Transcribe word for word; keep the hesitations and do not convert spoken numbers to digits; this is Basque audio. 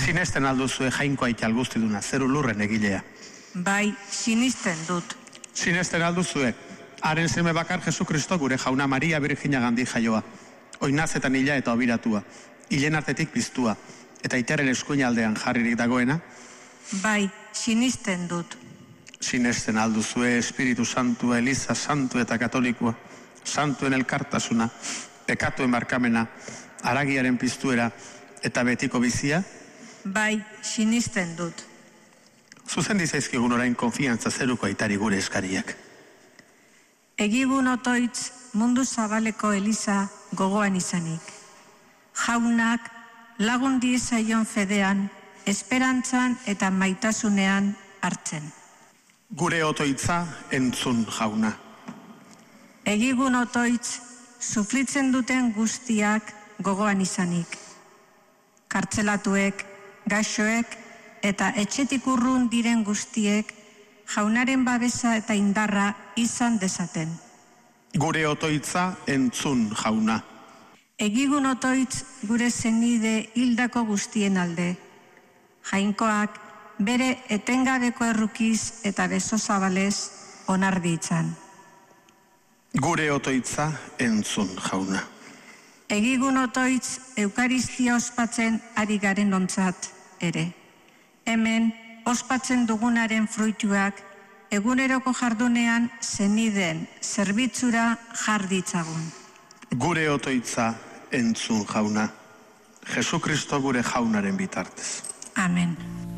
Sinesten alduzue Jainkoa Ital guztiduna, zeru lurren egilea. Bai, sinisten dut. Sinesten alduzue, haren seme bakar Jesu Kristo gure Jauna Maria Virgina gandi jaioa, oinazetan hila eta obiratua, hilen artetik piztua, eta Aitaren eskuin aldean jarririk dagoena. Bai, sinisten dut. Sinesten alduzue Espiritu Santua, Eliza Santu eta Katolikua, Santuen elkartasuna, pekatuen barkamena, haragiaren piztuera eta betiko bizia. Bai, sinisten dut. Zuzen dizaizkigun orain konfiantza zeruko Aitari gure eskariak. Egigun otoitz mundu zabaleko Eliza gogoan izanik. Jaunak lagun diezaion fedean, esperantzan eta maitasunean hartzen. Gure otoitza entzun, Jauna. Egigun otoitz sufritzen duten guztiak gogoan izanik. Kartzelatuek, gaixoek eta etxetik urrun diren guztiek Jaunaren babesa eta indarra izan dezaten. Gure otoitza entzun, Jauna. Egigun otoitz gure zenide hildako guztien alde. Jainkoak bere etengabeko errukiz eta beso zabalez onar ditzan. Gure otoitza entzun, Jauna. Egigun otoitz Eukaristia ospatzen ari garen ontzat ere. Hemen ospatzen dugunaren fruituak eguneroko jardunean zeniden zerbitzura jar ditzagun. Gure otoitza entzun, Jauna. Jesu Kristo gure Jaunaren bitartez. Amen.